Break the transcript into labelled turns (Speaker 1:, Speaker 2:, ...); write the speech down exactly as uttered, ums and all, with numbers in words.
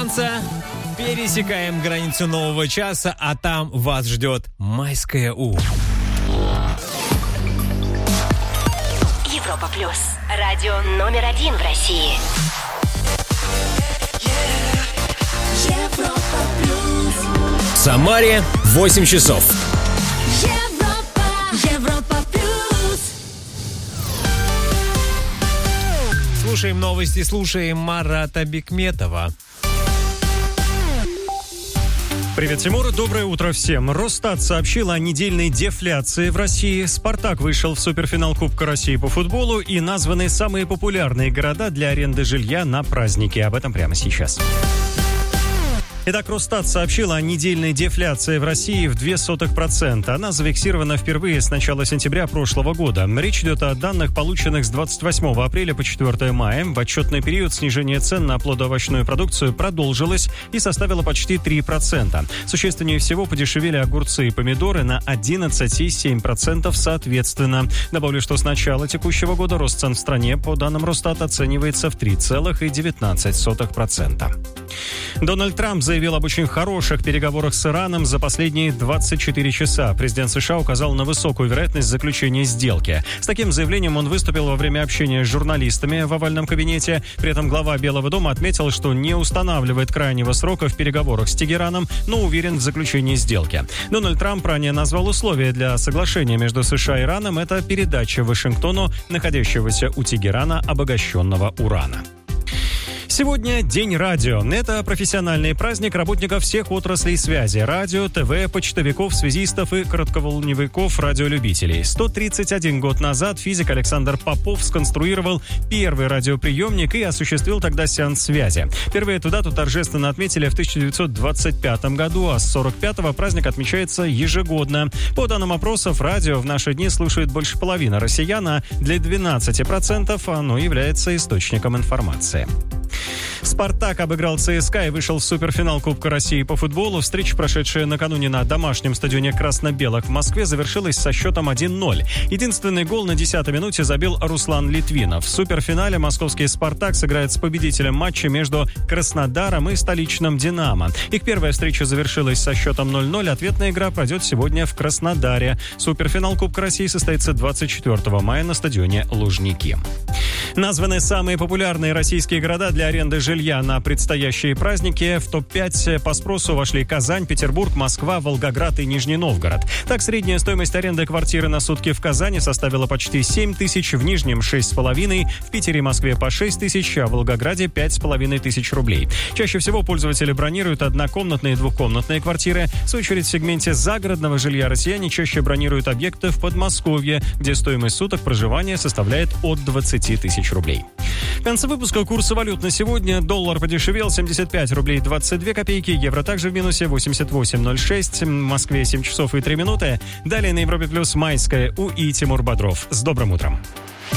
Speaker 1: солнца. Пересекаем границу нового часа, а там вас ждет майское У.
Speaker 2: Европа плюс. Радио номер один в России. Европа плюс.
Speaker 1: В Самаре восемь часов.
Speaker 2: Европа, Европа плюс.
Speaker 1: Слушаем новости, слушаем Марата Бекметова.
Speaker 3: Привет, Тимур. Доброе утро всем. Росстат сообщил о недельной дефляции в России. «Спартак» вышел в суперфинал Кубка России по футболу и названы самые популярные города для аренды жилья на праздники. Об этом прямо сейчас. Итак, Росстат сообщил о недельной дефляции в России в ноль целых две десятых процента. Она зафиксирована впервые с начала сентября прошлого года. Речь идет о данных, полученных с двадцать восьмого апреля по четвёртого мая. В отчетный период снижение цен на плодоовощную продукцию продолжилось и составило почти три процента. Существеннее всего подешевели огурцы и помидоры на одиннадцать и семь десятых процента соответственно. Добавлю, что с начала текущего года рост цен в стране, по данным Росстата, оценивается в три целых девятнадцать сотых процента. Дональд Трамп заявил об очень хороших переговорах с Ираном за последние двадцать четыре часа. Президент США указал на высокую вероятность заключения сделки. С таким заявлением он выступил во время общения с журналистами в овальном кабинете. При этом глава Белого дома отметил, что не устанавливает крайнего срока в переговорах с Тегераном, но уверен в заключении сделки. Дональд Трамп ранее назвал условия для соглашения между США и Ираном. Это передача Вашингтону находящегося у Тегерана обогащенного урана. Сегодня День радио. Это профессиональный праздник работников всех отраслей связи. Радио, ТВ, почтовиков, связистов и коротковолновиков, радиолюбителей. сто тридцать один год назад физик Александр Попов сконструировал первый радиоприемник и осуществил тогда сеанс связи. Впервые эту дату торжественно отметили в тысяча девятьсот двадцать пятом году, а с сорок пятого праздник отмечается ежегодно. По данным опросов, радио в наши дни слушает больше половины россиян, а для двенадцати процентов оно является источником информации. «Спартак» обыграл ЦСКА и вышел в суперфинал Кубка России по футболу. Встреча, прошедшая накануне на домашнем стадионе «Красно-белых» в Москве, завершилась со счетом один ноль. Единственный гол на десятой минуте забил Руслан Литвинов. В суперфинале московский «Спартак» сыграет с победителем матча между Краснодаром и столичным «Динамо». Их первая встреча завершилась со счетом ноль ноль. Ответная игра пройдет сегодня в Краснодаре. Суперфинал Кубка России состоится двадцать четвёртого мая на стадионе «Лужники». Названы самые популярные российские города для аренды жилья на предстоящие праздники. В топ пять по спросу вошли Казань, Петербург, Москва, Волгоград и Нижний Новгород. Так, средняя стоимость аренды квартиры на сутки в Казани составила почти семь тысяч, в Нижнем – шесть с половиной, в Питере и Москве по шесть тысяч, а в Волгограде – пять с половиной тысяч рублей. Чаще всего пользователи бронируют однокомнатные и двухкомнатные квартиры. В свою очередь, в сегменте загородного жилья россияне чаще бронируют объекты в Подмосковье, где стоимость суток проживания составляет от двадцати тысяч рублей. В конце выпуска курсы валют на сегодня. Доллар подешевел семьдесят пять рублей двадцать две копейки, евро также в минусе восемьдесят восемь ноль шесть, в Москве семь часов и три минуты. Далее на Европе плюс майское У и Тимур Бодров. С добрым утром.